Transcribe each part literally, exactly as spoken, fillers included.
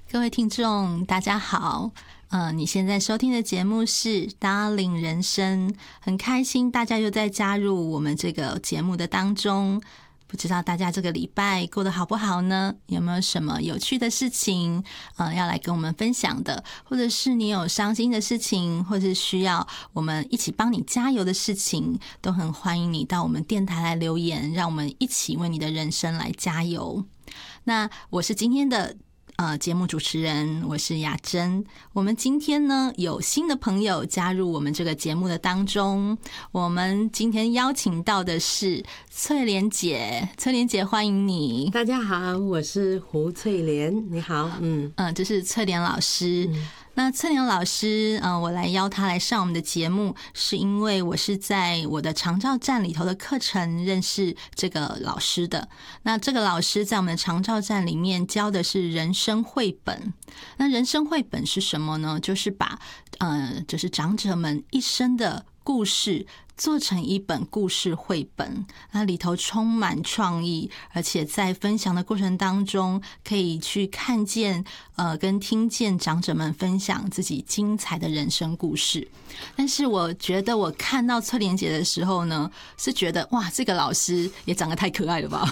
各位听众大家好，呃，你现在收听的节目是 Darling 人生，很开心大家又在加入我们这个节目的当中。不知道大家这个礼拜过得好不好呢？有没有什么有趣的事情呃，要来跟我们分享的，或者是你有伤心的事情，或是需要我们一起帮你加油的事情，都很欢迎你到我们电台来留言，让我们一起为你的人生来加油。那我是今天的呃，节目主持人，我是雅珍。我们今天呢有新的朋友加入我们这个节目的当中，我们今天邀请到的是翠莲姐。翠莲姐，欢迎你。 大家好，我是胡翠莲。你好，嗯嗯，这是翠莲老师。 嗯那翠莲老师，呃，我来邀她来上我们的节目，是因为我是在我的长照站里头的课程认识这个老师的。那这个老师在我们的长照站里面教的是人生绘本。那人生绘本是什么呢？就是把呃，就是长者们一生的故事做成一本故事绘本，那里头充满创意，而且在分享的过程当中，可以去看见呃跟听见长者们分享自己精彩的人生故事。但是我觉得我看到翠莲姐的时候呢，是觉得哇，这个老师也长得太可爱了吧。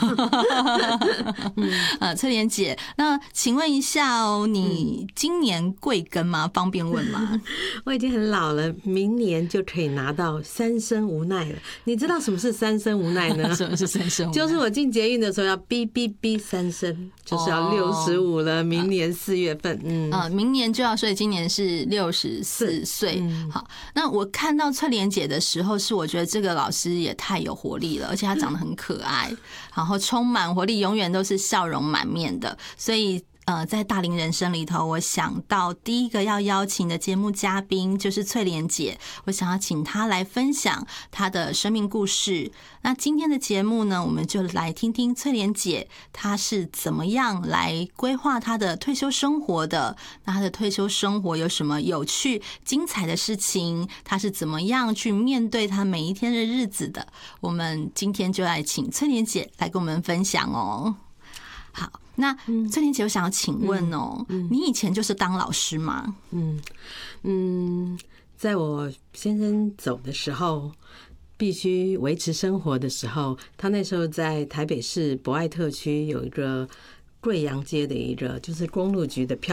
呃，翠莲姐，那请问一下哦，你今年贵庚吗？方便问吗？ 我已经很老了，明年就可以拿到三生无奈了。你知道什么是三生无奈呢？ 什么是三生无奈？ 就是我进捷运的时候要哔哔哔三声，就是要六十五了。明年四月份，嗯呃，明年就要，所以今年是六十四岁。好，那我看到翠莲姐的时候，是我觉得这个老师也太有活力了，而且她长得很可爱，然后充满活力，永远都是笑容满面的，所以。呃，在大龄人生里头，我想到第一个要邀请的节目嘉宾就是翠莲姐，我想要请她来分享她的生命故事。那今天的节目呢，我们就来听听翠莲姐她是怎么样来规划她的退休生活的。那她的退休生活有什么有趣、精彩的事情？她是怎么样去面对她每一天的日子的？我们今天就来请翠莲姐来跟我们分享哦。好，那翠莲姐，我想要请问哦，嗯嗯、你以前就是当老师吗？ 嗯嗯，在我先生走的时候，必须维持生活的时候，他那时候在台北市博爱特区有一个贵阳街的一个就是公路局的票。